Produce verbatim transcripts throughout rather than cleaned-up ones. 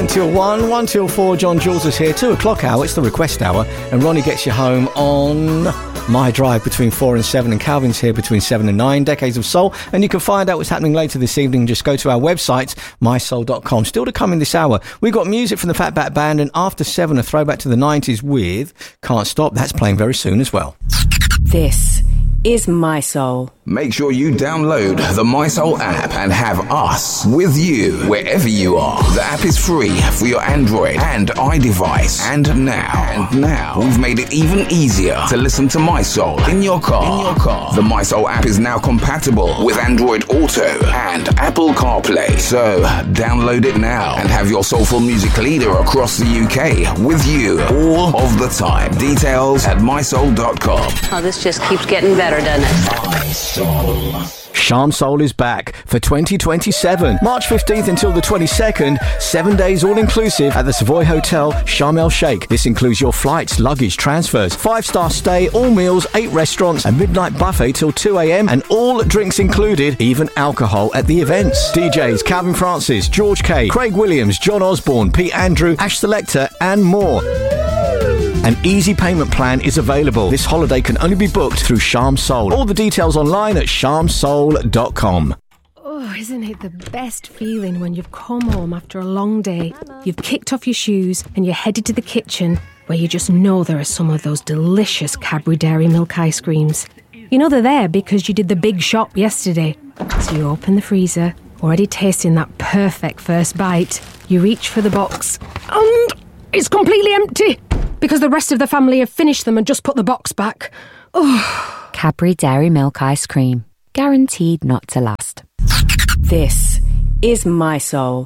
until one, one till four. John Jules is here. Two o'clock hour, it's the request hour. And Ronnie gets you home on My Drive between four and seven. And Calvin's here between seven and nine. Decades of Soul. And you can find out what's happening later this evening. Just go to our website, my soul dot com. Still to come in this hour, we've got music from the Fatback Band. And after seven, a throwback to the nineties with Can't Stop. That's playing very soon as well. This is My Soul. Make sure you download the My Soul app and have us with you wherever you are. The app is free for your Android and iDevice. And now, and now, we've made it even easier to listen to My Soul in your car. In your car. The My Soul app is now compatible with Android Auto and Apple CarPlay. So, download it now and have your soulful music leader across the U K with you all of the time. Details at my soul dot com. Oh, this just keeps getting better, doesn't it? My Soul. Sham Soul is back for twenty twenty-seven. March fifteenth until the twenty-second. Seven days all-inclusive at the Savoy Hotel, Sharm El Sheikh. This includes your flights, luggage, transfers, five-star stay, all meals, eight restaurants, a midnight buffet till two a.m. and all drinks included, even alcohol at the events. D Js Calvin Francis, George K, Craig Williams, John Osborne, Pete Andrew, Ash Selector and more. An easy payment plan is available. This holiday can only be booked through Sham Soul. All the details online at sham soul dot com. Oh, isn't it the best feeling when you've come home after a long day, you've kicked off your shoes and you're headed to the kitchen where you just know there are some of those delicious Cadbury Dairy Milk ice creams. You know they're there because you did the big shop yesterday. So you open the freezer, already tasting that perfect first bite. You reach for the box and it's completely empty. Because the rest of the family have finished them and just put the box back. Oh. Cadbury Dairy Milk Ice Cream. Guaranteed not to last. This is My Soul.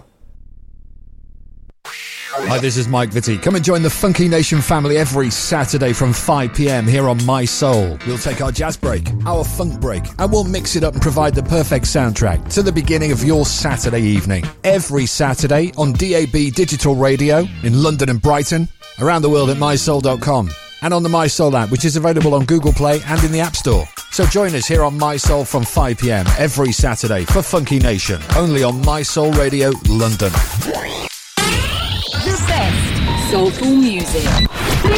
Hi, this is Mike Vitti. Come and join the Funky Nation family every Saturday from five p.m. here on My Soul. We'll take our jazz break, our funk break, and we'll mix it up and provide the perfect soundtrack to the beginning of your Saturday evening. Every Saturday on D A B Digital Radio in London and Brighton, around the world at my soul dot com, and on the My Soul app, which is available on Google Play and in the App Store. So join us here on My Soul from five p.m. every Saturday for Funky Nation, only on My Soul Radio London. The best soulful music.